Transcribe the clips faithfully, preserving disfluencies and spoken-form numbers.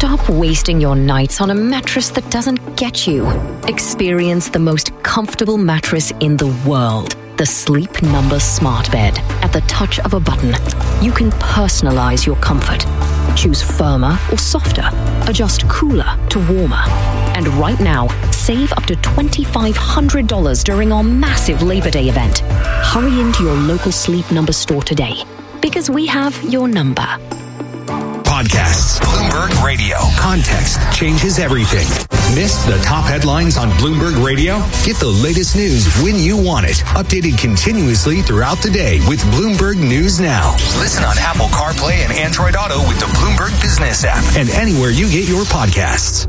Stop wasting your nights on a mattress that doesn't get you. Experience the most comfortable mattress in the world. The Sleep Number Smart Bed. At the touch of a button, you can personalize your comfort. Choose firmer or softer. Adjust cooler to warmer. And right now, save up to two thousand five hundred dollars during our massive Labor Day event. Hurry into your local Sleep Number store today, because we have your number. Podcasts. Bloomberg Radio. Context changes everything. Missed the top headlines on Bloomberg Radio? Get the latest news when you want it. Updated continuously throughout the day with Bloomberg News Now. Listen on Apple CarPlay and Android Auto with the Bloomberg Business app. And anywhere you get your podcasts.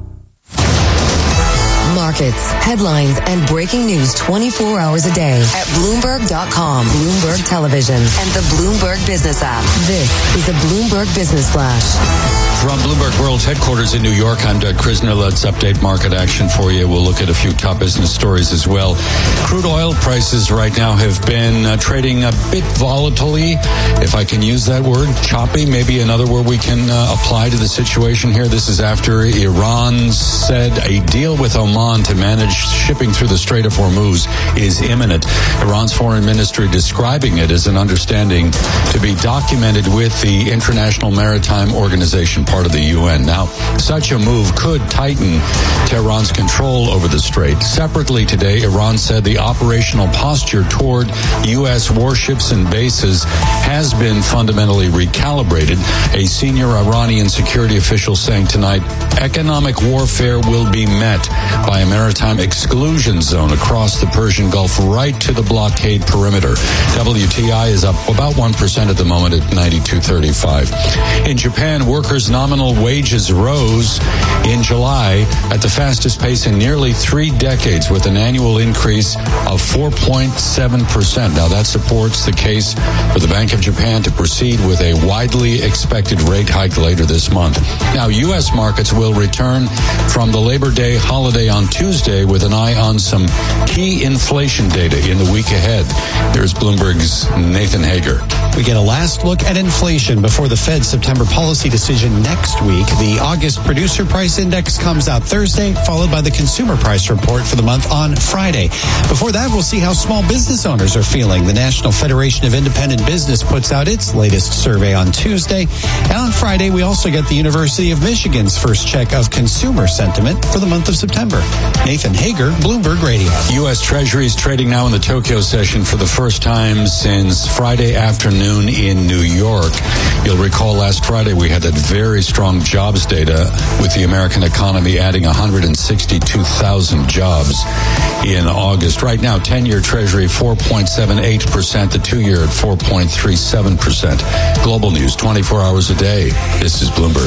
Markets, headlines, and breaking news twenty-four hours a day at Bloomberg dot com, Bloomberg Television, and the Bloomberg Business app. This is the Bloomberg Business Flash. From Bloomberg World's headquarters in New York, I'm Doug Krisner. Let's update market action for you. We'll look at a few top business stories as well. Crude oil prices right now have been uh, trading a bit volatilely, if I can use that word, choppy, maybe another word we can uh, apply to the situation here. This is after Iran said a deal with Oman to manage shipping through the Strait of Hormuz is imminent. Iran's foreign ministry describing it as an understanding to be documented with the International Maritime Organization, part of the U N. Now, such a move could tighten Tehran's control over the strait. Separately today, Iran said the operational posture toward U S warships and bases has been fundamentally recalibrated. A senior Iranian security official saying tonight, economic warfare will be met by a maritime exclusion zone across the Persian Gulf right to the blockade perimeter. W T I is up about one percent at the moment at ninety-two thirty-five. In Japan, workers' nominal wages rose in July at the fastest pace in nearly three decades, with an annual increase of four point seven percent. Now, that supports the case for the Bank of Japan to proceed with a widely expected rate hike later this month. Now, U S markets will return from the Labor Day holiday on Tuesday with an eye on some key inflation data in the week ahead. Here's Bloomberg's Nathan Hager. We get a last look at inflation before the Fed's September policy decision next week. The August Producer Price Index comes out Thursday, followed by the Consumer Price Report for the month on Friday. Before that, we'll see how small business owners are feeling. The National Federation of Independent Business puts out its latest survey on Tuesday. And on Friday, we also get the University of Michigan's first check of consumer sentiment for the month of September. Nathan Hager, Bloomberg Radio. U S Treasuries trading now in the Tokyo session for the first time since Friday afternoon in New York. You'll recall last Friday we had that very strong jobs data with the American economy adding one hundred sixty-two thousand jobs in August. Right now, ten-year Treasury four point seven eight percent, the two-year at four point three seven percent. Global news twenty-four hours a day. This is Bloomberg.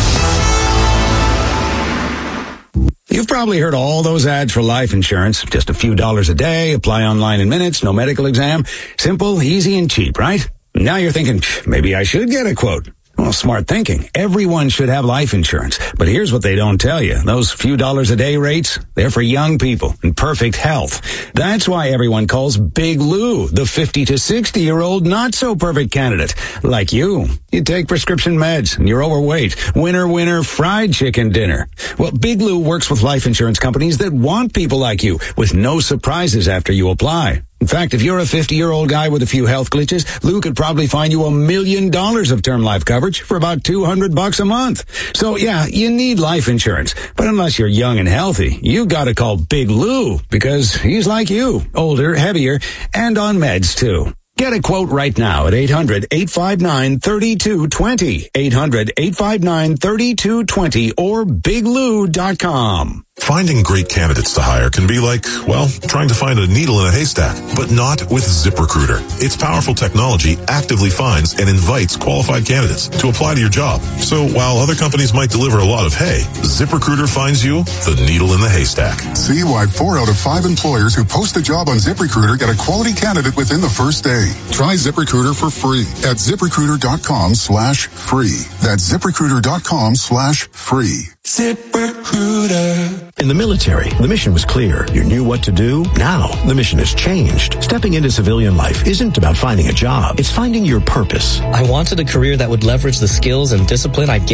You've probably heard all those ads for life insurance. Just a few dollars a day, apply online in minutes, no medical exam. Simple, easy, and cheap, right? Now you're thinking, maybe I should get a quote. Well, smart thinking. Everyone should have life insurance. But here's what they don't tell you. Those few dollars a day rates, they're for young people in perfect health. That's why everyone calls Big Lou the fifty to sixty-year-old not-so-perfect candidate. Like you. You take prescription meds and you're overweight. Winner, winner, fried chicken dinner. Well, Big Lou works with life insurance companies that want people like you with no surprises after you apply. In fact, if you're a fifty-year-old guy with a few health glitches, Lou could probably find you a million dollars of term life coverage for about two hundred bucks a month. So yeah, you need life insurance. But unless you're young and healthy, you gotta call Big Lou because he's like you, older, heavier, and on meds too. Get a quote right now at eight hundred, eight five nine, three two two zero, eight hundred, eight five nine, three two two zero, or big lou dot com. Finding great candidates to hire can be like, well, trying to find a needle in a haystack, but not with ZipRecruiter. Its powerful technology actively finds and invites qualified candidates to apply to your job. So while other companies might deliver a lot of hay, ZipRecruiter finds you the needle in the haystack. See why four out of five employers who post a job on ZipRecruiter get a quality candidate within the first day. Try ZipRecruiter for free at ZipRecruiter.com slash free. That's ZipRecruiter.com slash free. ZipRecruiter. In the military, the mission was clear. You knew what to do. Now, the mission has changed. Stepping into civilian life isn't about finding a job. It's finding your purpose. I wanted a career that would leverage the skills and discipline I gained